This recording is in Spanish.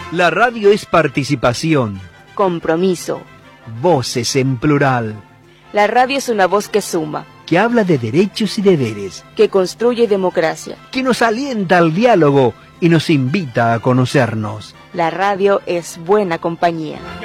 La radio es participación. Compromiso. Voces en plural. La radio es una voz que suma. Que habla de derechos y deberes. Que construye democracia. Que nos alienta al diálogo y nos invita a conocernos. La radio es buena compañía.